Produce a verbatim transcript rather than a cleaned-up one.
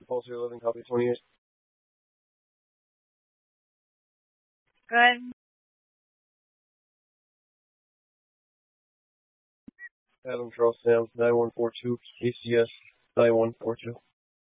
Paul zero eleven, copy twenty-eight. Good. Adam Charles Sam, nine one four two, A C S nine one four two.